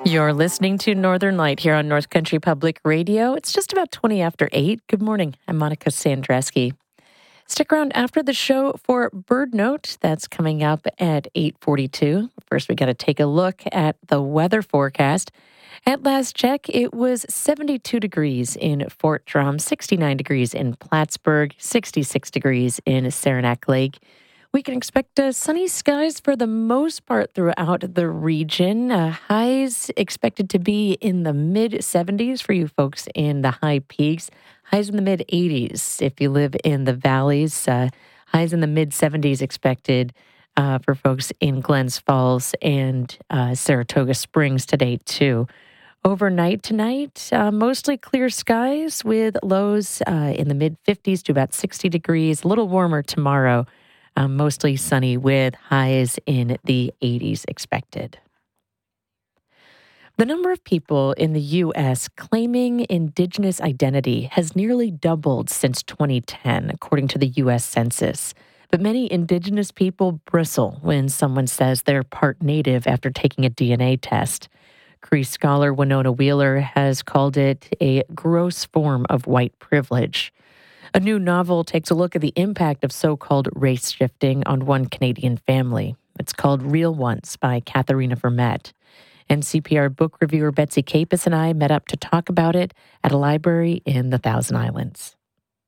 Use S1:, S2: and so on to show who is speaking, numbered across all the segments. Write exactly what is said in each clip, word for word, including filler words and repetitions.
S1: You're listening to Northern Light here on North Country Public Radio. It's just about twenty after eight. Good morning. I'm Monica Sandreski. Stick around after the show for Bird Note. That's coming up at eight forty-two. First, we got to take a look at the weather forecast. At last check, it was seventy-two degrees in Fort Drum, sixty-nine degrees in Plattsburgh, sixty-six degrees in Saranac Lake. We can expect uh, sunny skies for the most part throughout the region. Uh, highs expected to be in the mid seventies for you folks in the high peaks. Highs in the mid eighties if you live in the valleys. Uh, highs in the mid seventies expected uh, for folks in Glens Falls and uh, Saratoga Springs today, too. Overnight tonight, uh, mostly clear skies with lows uh, in the mid fifties to about sixty degrees. A little warmer tomorrow. Um, mostly sunny with highs in the eighties expected. The number of people in the U S claiming indigenous identity has nearly doubled since twenty ten, according to the U S Census. But many indigenous people bristle when someone says they're part Native after taking a D N A test. Cree scholar Winona Wheeler has called it a gross form of white privilege. A new novel takes a look at the impact of so-called race shifting on one Canadian family. It's called Real Ones by Katharina Vermette. And C P R book reviewer Betsy Capus and I met up to talk about it at a library in the Thousand Islands.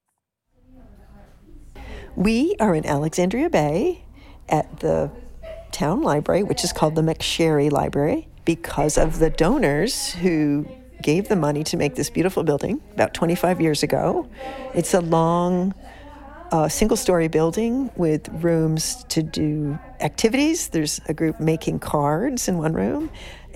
S2: We are in Alexandria Bay at the town library, which is called the McSherry Library, because of the donors who gave the money to make this beautiful building about twenty-five years ago. It's a long, uh, single-story building with rooms to do activities. There's a group making cards in one room.